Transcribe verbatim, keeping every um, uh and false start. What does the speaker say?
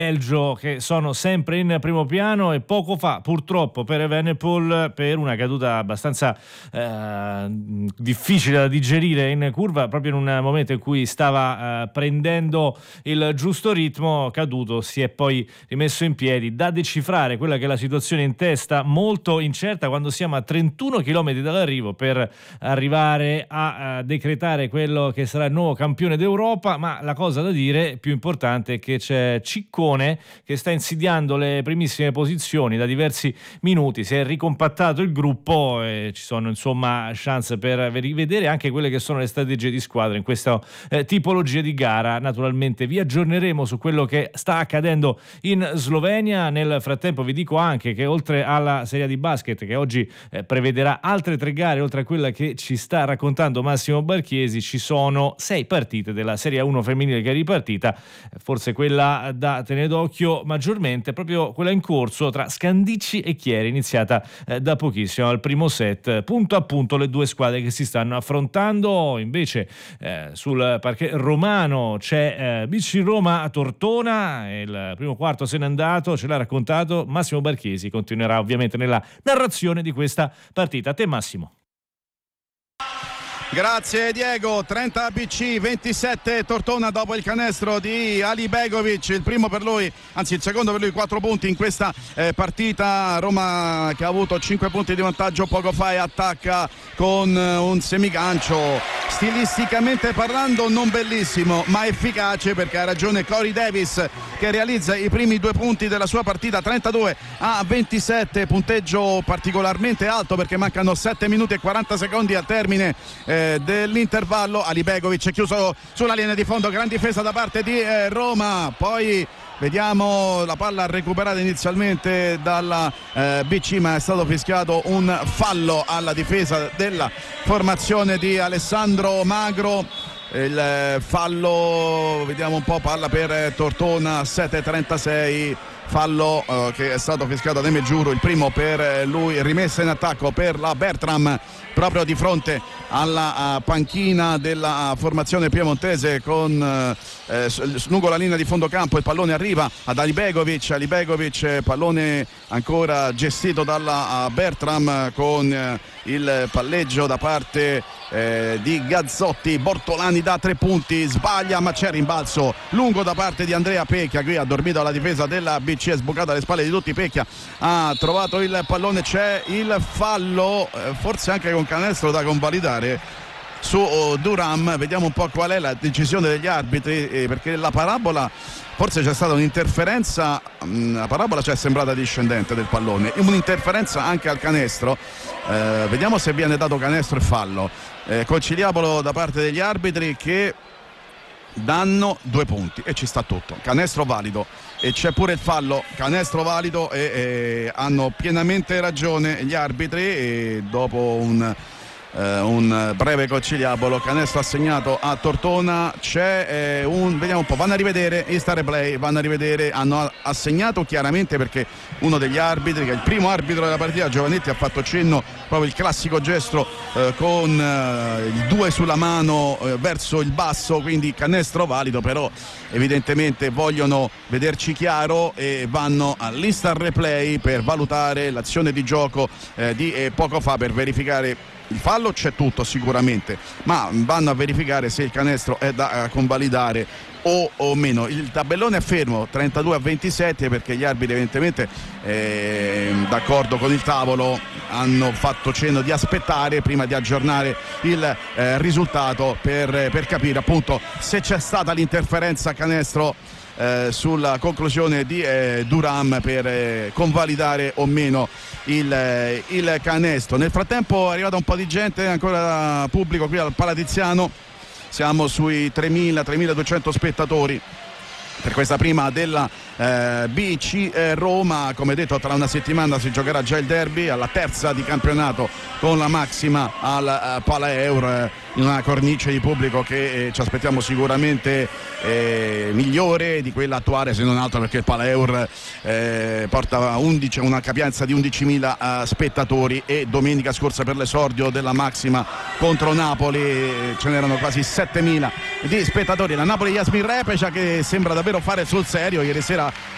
Belgio, che sono sempre in primo piano, e poco fa purtroppo per Evenepoel, per una caduta abbastanza eh, difficile da digerire in curva, proprio in un momento in cui stava eh, prendendo il giusto ritmo, caduto, si è poi rimesso in piedi. Da decifrare quella che è la situazione in testa, molto incerta quando siamo a trentuno chilometri dall'arrivo, per arrivare a, a decretare quello che sarà il nuovo campione d'Europa. Ma la cosa da dire più importante è che c'è Ciccone che sta insidiando le primissime posizioni da diversi minuti. Si è ricompattato il gruppo e ci sono insomma chance per rivedere anche quelle che sono le strategie di squadra in questa eh, tipologia di gara. Naturalmente vi aggiorneremo su quello che sta accadendo in Slovenia. Nel frattempo vi dico anche che oltre alla Serie A di basket, che oggi eh, prevederà altre tre gare oltre a quella che ci sta raccontando Massimo Barchiesi, ci sono sei partite della Serie A uno femminile che è ripartita, forse quella da tenere d'occhio maggiormente, proprio quella in corso tra Scandicci e Chieri, iniziata eh, da pochissimo al primo set, punto a punto le due squadre che si stanno affrontando. Invece eh, sul parquet romano c'è eh, Bici Roma a Tortona, il primo quarto se n'è andato, ce l'ha raccontato Massimo Barchiesi, continuerà ovviamente nella narrazione di questa partita. A te Massimo. Grazie Diego. Trenta B C, ventisette Tortona dopo il canestro di Alibegovic, il primo per lui, anzi il secondo per lui, quattro punti in questa eh, partita. Roma che ha avuto cinque punti di vantaggio poco fa e attacca con eh, un semigancio stilisticamente parlando non bellissimo ma efficace, perché ha ragione Corey Davis che realizza i primi due punti della sua partita. Trentadue a ventisette, punteggio particolarmente alto perché mancano sette minuti e quaranta secondi al termine eh, dell'intervallo. Alibegovic è chiuso sulla linea di fondo, gran difesa da parte di eh, Roma, poi vediamo la palla recuperata inizialmente dalla eh, B C, ma è stato fischiato un fallo alla difesa della formazione di Alessandro Magro. Il fallo, vediamo un po', palla per Tortona, sette e trentasei, fallo eh, che è stato fischiato da Demegiuro, il primo per lui, rimessa in attacco per la Bertram proprio di fronte alla uh, panchina della uh, formazione piemontese, con eh, lungo la linea di fondo campo il pallone arriva ad Alibegovic, Alibegovic pallone ancora gestito dalla uh, Bertram, con uh, il palleggio da parte eh, di Gazzotti. Bortolani da tre punti, sbaglia ma c'è rimbalzo lungo da parte di Andrea Pecchia, qui ha dormito la difesa della B C, è sbucata alle spalle di tutti. Pecchia ha trovato il pallone, c'è il fallo, eh, forse anche con canestro da convalidare su Duram. Vediamo un po' qual è la decisione degli arbitri, eh, perché la parabola, forse c'è stata un'interferenza, mh, la parabola ci è sembrata discendente del pallone, un'interferenza anche al canestro. Eh, vediamo se viene dato canestro e fallo. Eh, conciliabolo da parte degli arbitri che danno due punti e ci sta tutto, canestro valido e c'è pure il fallo, canestro valido, e, e hanno pienamente ragione gli arbitri, e dopo un eh, un breve conciliabolo, canestro assegnato a Tortona. C'è eh, un, vediamo un po', vanno a rivedere il star replay, vanno a rivedere, hanno assegnato chiaramente, perché uno degli arbitri, che è il primo arbitro della partita, Giovanetti, ha fatto cenno, proprio il classico gesto eh, con eh, il due sulla mano eh, verso il basso, quindi canestro valido, però evidentemente vogliono vederci chiaro e vanno all'instant replay per valutare l'azione di gioco eh, di eh, poco fa, per verificare il fallo. C'è tutto sicuramente, ma vanno a verificare se il canestro è da convalidare o, o meno. Il tabellone è fermo, trentadue a ventisette, perché gli arbitri evidentemente eh, d'accordo con il tavolo hanno fatto cenno di aspettare prima di aggiornare il eh, risultato per, per capire appunto se c'è stata l'interferenza canestro eh, sulla conclusione di eh, Duram, per eh, convalidare o meno il, eh, il canestro. Nel frattempo è arrivata un po' di gente, ancora pubblico qui al Palatiziano, siamo sui tremila tremiladuecento spettatori per questa prima della eh, B C eh, Roma. Come detto, tra una settimana si giocherà già il derby, alla terza di campionato, con la Maxima al eh, Palaeur, eh, in una cornice di pubblico che eh, ci aspettiamo sicuramente eh, migliore di quella attuale, se non altro perché il Palaeur eh, porta undici, una capienza di undicimila eh, spettatori, e domenica scorsa per l'esordio della Maxima contro Napoli eh, ce n'erano quasi settemila di spettatori. La Napoli Jasmin Repecia, che sembra davvero fare sul serio, ieri sera